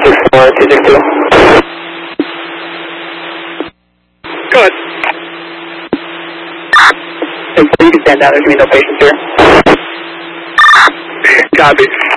264, 262. Go ahead. You can stand down, there's going to be no patients here. Copy.